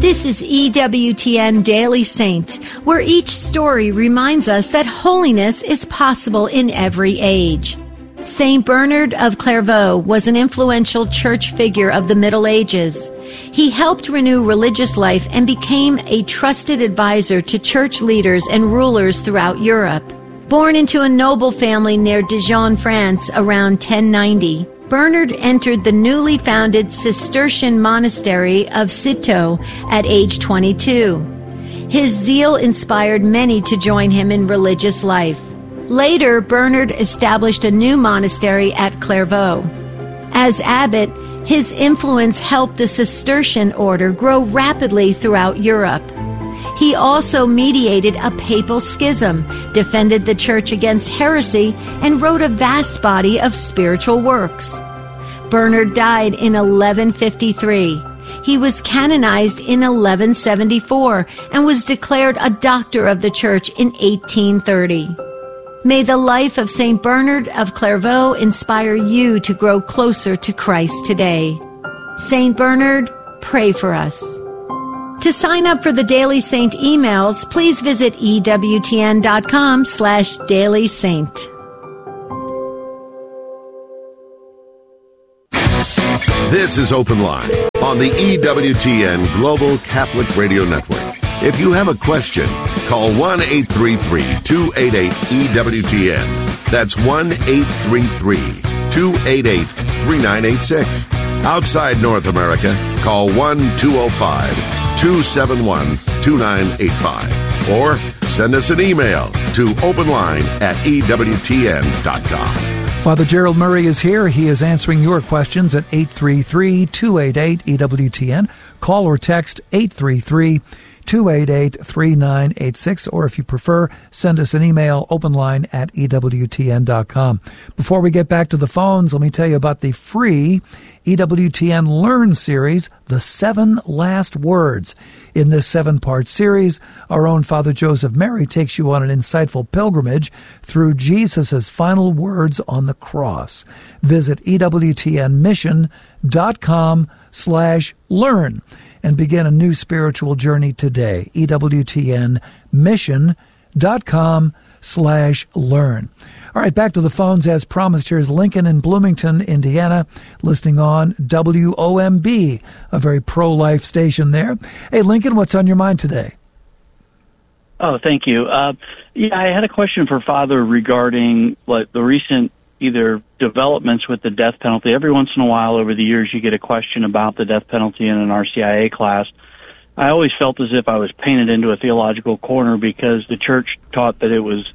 This is EWTN Daily Saint, where each story reminds us that holiness is possible in every age. Saint Bernard of Clairvaux was an influential church figure of the Middle Ages. He helped renew religious life and became a trusted advisor to church leaders and rulers throughout Europe. Born into a noble family near Dijon, France, around 1090, Bernard entered the newly founded Cistercian monastery of Citeaux at age 22. His zeal inspired many to join him in religious life. Later, Bernard established a new monastery at Clairvaux. As abbot, his influence helped the Cistercian order grow rapidly throughout Europe. He also mediated a papal schism, defended the church against heresy, and wrote a vast body of spiritual works. Bernard died in 1153. He was canonized in 1174 and was declared a doctor of the church in 1830. May the life of St. Bernard of Clairvaux inspire you to grow closer to Christ today. St. Bernard, pray for us. To sign up for the Daily Saint emails, please visit EWTN.com/dailysaint. This is Open Line on the EWTN Global Catholic Radio Network. If you have a question, call 1-833-288-EWTN. That's 1-833-288-3986. Outside North America, call 1-205-271-2985. Or send us an email to openline@EWTN.com. Father Gerald Murray is here. He is answering your questions at 833-288-EWTN. Call or text 833-288-3986, or if you prefer, send us an email, openline@EWTN.com. Before we get back to the phones, let me tell you about the free EWTN Learn series, The 7 Last Words. In this 7-part series, our own Father Joseph Mary takes you on an insightful pilgrimage through Jesus' final words on the cross. Visit EWTNmission.com/learn and begin a new spiritual journey today. EWTNmission.com/learn. All right, back to the phones as promised. Here's Lincoln in Bloomington, Indiana, listening on WOMB, a very pro-life station there. Hey, Lincoln, what's on your mind today? Oh, thank you. I had a question for Father regarding the recent either developments with the death penalty. Every once in a while over the years you get a question about the death penalty in an RCIA class. I always felt as if I was painted into a theological corner because the church taught that it was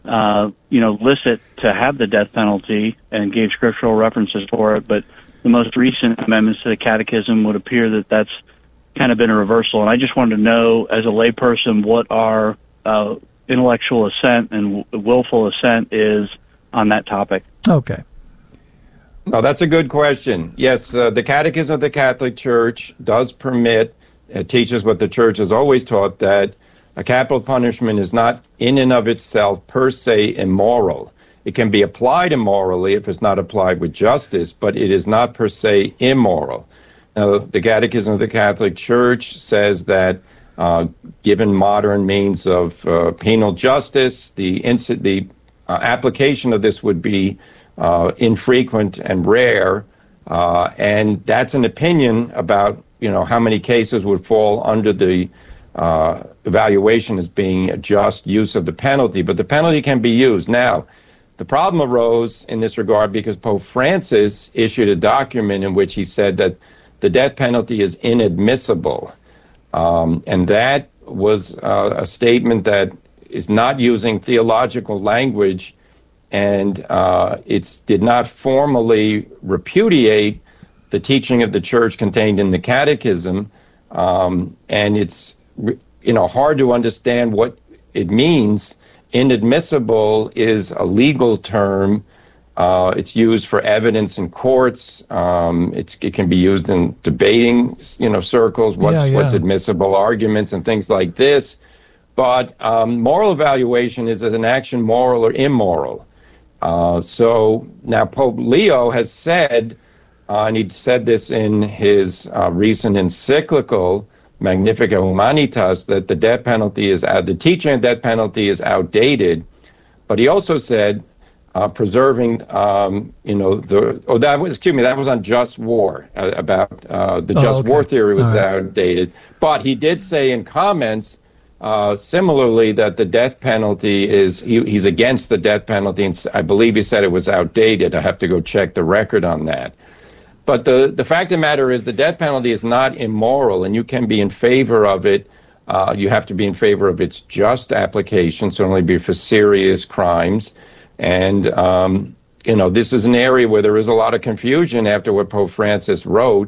licit to have the death penalty and gave scriptural references for it, but the most recent amendments to the catechism would appear that that's kind of been a reversal. And I just wanted to know, as a layperson, what our intellectual assent and willful assent is on that topic. Okay. No, that's a good question. Yes, the Catechism of the Catholic Church does permit, teaches what the Church has always taught, that a capital punishment is not in and of itself per se immoral. It can be applied immorally if it's not applied with justice, but it is not per se immoral. Now, the Catechism of the Catholic Church says that given modern means of penal justice, the application of this would be infrequent and rare, and that's an opinion about how many cases would fall under the evaluation as being a just use of the penalty, but the penalty can be used. Now, the problem arose in this regard because Pope Francis issued a document in which he said that the death penalty is inadmissible, and that was a statement that is not using theological language, and it did not formally repudiate the teaching of the Church contained in the Catechism, and it's hard to understand what it means. Inadmissible is a legal term. It's used for evidence in courts. It can be used in debating, circles. What's admissible arguments and things like this. But moral evaluation is an action moral or immoral. So now Pope Leo has said, and he said this in his recent encyclical, Magnificat Humanitas, that the death penalty is the teaching of death penalty is outdated. But he also said preserving, that was on just war, about the just war theory was outdated. But he did say in comments, similarly, that the death penalty he's against the death penalty, and I believe he said it was outdated. I have to go check the record on that. But the fact of the matter is the death penalty is not immoral, and you can be in favor of it. You have to be in favor of its just application, so only be for serious crimes. And, this is an area where there is a lot of confusion after what Pope Francis wrote.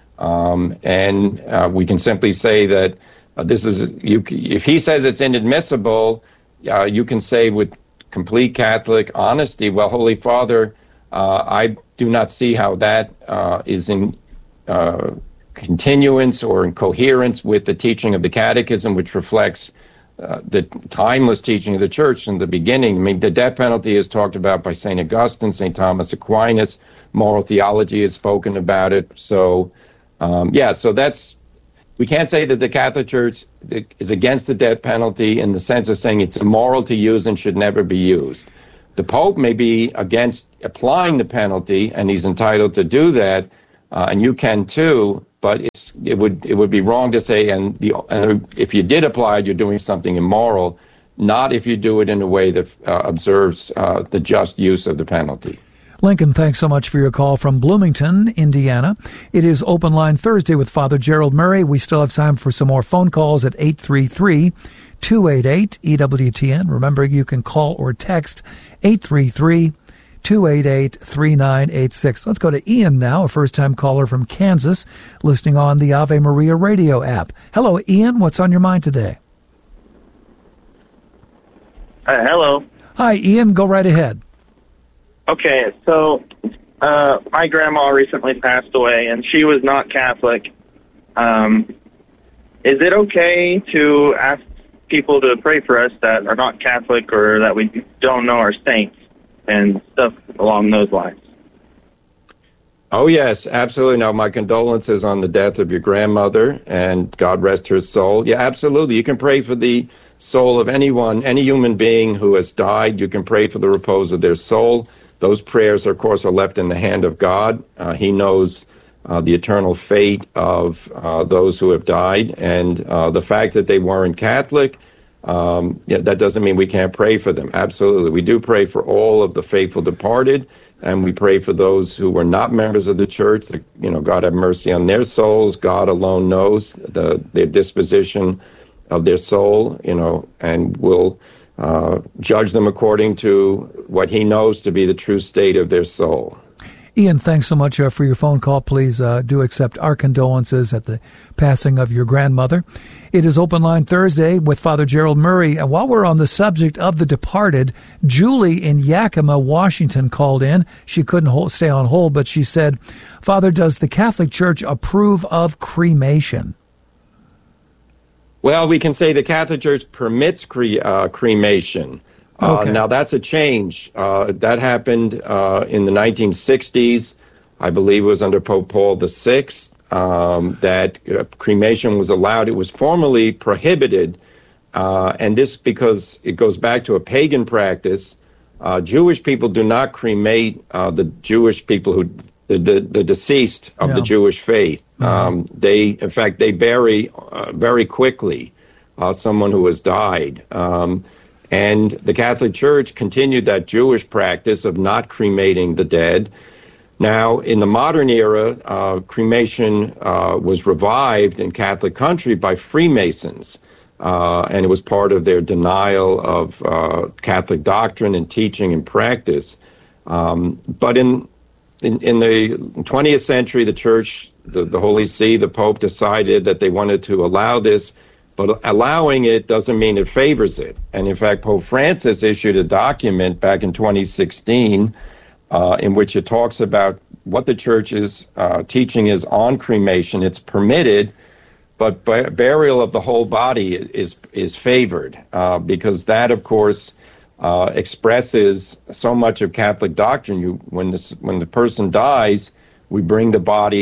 And we can simply say that if he says it's inadmissible, you can say with complete Catholic honesty, well, Holy Father, I do not see how that is in continuance or in coherence with the teaching of the Catechism, which reflects the timeless teaching of the Church in the beginning. I mean, the death penalty is talked about by St. Augustine, St. Thomas Aquinas. Moral theology has spoken about it. So, so we can't say that the Catholic Church is against the death penalty in the sense of saying it's immoral to use and should never be used. The Pope may be against applying the penalty, and he's entitled to do that, and you can too. But it would be wrong to say, and if you did apply it, you're doing something immoral. Not if you do it in a way that observes the just use of the penalty. Lincoln, thanks so much for your call from Bloomington, Indiana. It is Open Line Thursday with Father Gerald Murray. We still have time for some more phone calls at 833-288-EWTN. Remember, you can call or text 833-288-3986. Let's go to Ian now, a first-time caller from Kansas, listening on the Ave Maria radio app. Hello, Ian. What's on your mind today? Hello. Hi, Ian. Go right ahead. Okay, so my grandma recently passed away, and she was not Catholic. Is it okay to ask people to pray for us that are not Catholic or that we don't know are saints and stuff along those lines? Oh, yes, absolutely. Now, my condolences on the death of your grandmother, and God rest her soul. Yeah, absolutely. You can pray for the soul of anyone, any human being who has died. You can pray for the repose of their soul. Those prayers, of course, are left in the hand of God. He knows the eternal fate of those who have died. And the fact that they weren't Catholic, that doesn't mean we can't pray for them. Absolutely. We do pray for all of the faithful departed, and we pray for those who were not members of the Church. That, God have mercy on their souls. God alone knows their disposition of their soul, and will judge them according to what he knows to be the true state of their soul. Ian, thanks so much for your phone call. Please do accept our condolences at the passing of your grandmother. It is Open Line Thursday with Father Gerald Murray. And while we're on the subject of the departed, Julie in Yakima, Washington called in. She couldn't stay on hold, but she said, Father, does the Catholic Church approve of cremation? Well, we can say the Catholic Church permits cremation. Okay. Now, that's a change. That happened in the 1960s. I believe it was under Pope Paul VI that cremation was allowed. It was formally prohibited, and this because it goes back to a pagan practice. Jewish people do not cremate the Jewish people who the deceased of the Jewish faith. They bury very quickly someone who has died. And the Catholic Church continued that Jewish practice of not cremating the dead. Now, in the modern era, cremation was revived in Catholic country by Freemasons, and it was part of their denial of Catholic doctrine and teaching and practice. But in the 20th century, the Church, the Holy See, the Pope decided that they wanted to allow this, but allowing it doesn't mean it favors it. And in fact, Pope Francis issued a document back in 2016 in which it talks about what the Church's teaching is on cremation. It's permitted, but burial of the whole body is favored because that, of course, expresses so much of Catholic doctrine. When the person dies, we bring the body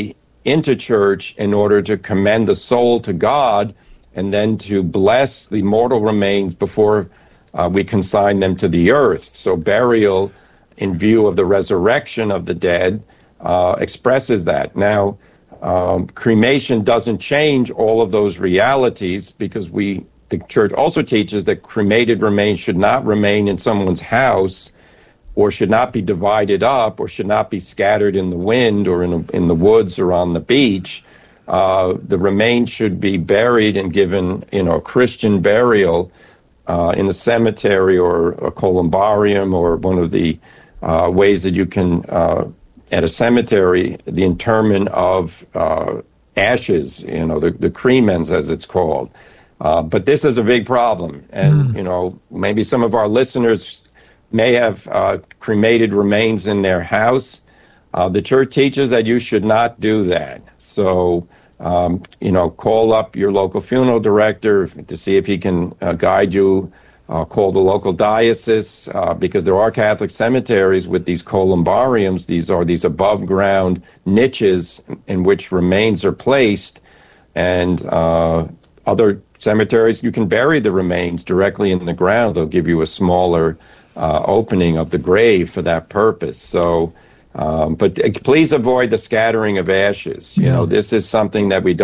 into church in order to commend the soul to God and then to bless the mortal remains before we consign them to the earth. So burial, in view of the resurrection of the dead, expresses that. Now, cremation doesn't change all of those realities, because the church also teaches that cremated remains should not remain in someone's house, or should not be divided up, or should not be scattered in the wind or in the woods or on the beach. The remains should be buried and given, a Christian burial in a cemetery or a columbarium, or one of the ways that you can, at a cemetery, the interment of ashes, the cremens, as it's called. But this is a big problem. And, maybe some of our listeners may have cremated remains in their house. The church teaches that you should not do that. So, call up your local funeral director to see if he can guide you. Call the local diocese, because there are Catholic cemeteries with these columbariums. These are these above-ground niches in which remains are placed. And other cemeteries, you can bury the remains directly in the ground. They'll give you a smaller opening of the grave for that purpose. So, but please avoid the scattering of ashes. This is something that we don't